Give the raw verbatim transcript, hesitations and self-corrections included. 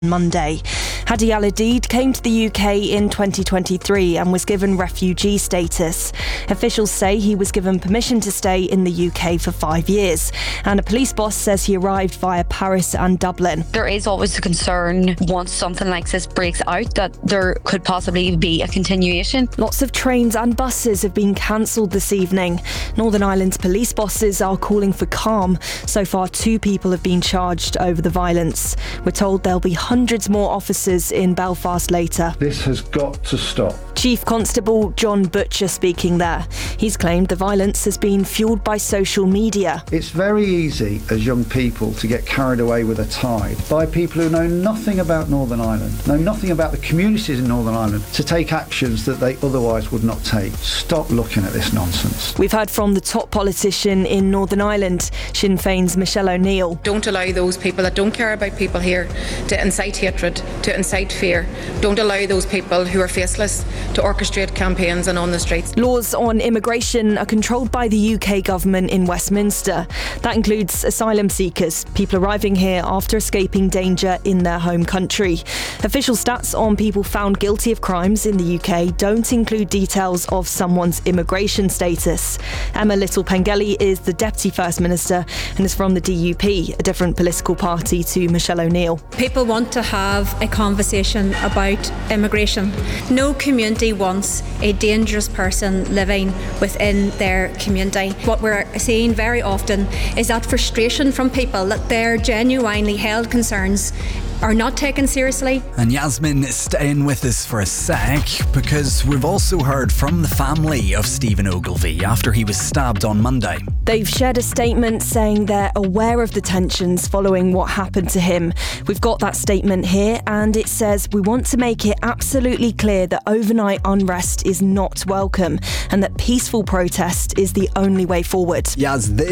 Monday. Hadi Al-Adid came to the U K in twenty twenty-three and was given refugee status. Officials say he was given permission to stay in the U K for five years, and a police boss says he arrived via Paris and Dublin. There is always a concern once something like this breaks out that there could possibly be a continuation. Lots of trains and buses have been cancelled this evening. Northern Ireland's police bosses are calling for calm. So far, two people have been charged over the violence. We're told there'll be hundreds more officers in Belfast later. This has got to stop. Chief Constable John Butcher speaking there. He's claimed the violence has been fuelled by social media. It's very easy as young people to get carried away with a tide by people who know nothing about Northern Ireland, know nothing about the communities in Northern Ireland, to take actions that they otherwise would not take. Stop looking at this nonsense. We've heard from the top politician in Northern Ireland, Sinn Féin's Michelle O'Neill. Don't allow those people that don't care about people here to incite hatred, to incite fear. Don't allow those people who are faceless to orchestrate campaigns and on the streets. Laws on immigration are controlled by the U K government in Westminster. That includes asylum seekers, people arriving here after escaping danger in their home country. Official stats on people found guilty of crimes in the U K don't include details of someone's immigration status. Emma Little-Pengelly is the Deputy First Minister and is from the D U P, a different political party to Michelle O'Neill. People want to have a conversation about immigration. No community wants a dangerous person living within their community. What we're seeing very often is that frustration from people that their genuinely held concerns are not taken seriously. And Yasmin is staying with us for a sec because we've also heard from the family of Stephen Ogilvie after he was stabbed on Monday. They've shared a statement saying they're aware of the tensions following what happened to him. We've got that statement here, and it says, "We want to make it absolutely clear that overnight unrest is not welcome and that peaceful protest is the only way forward." Yas, this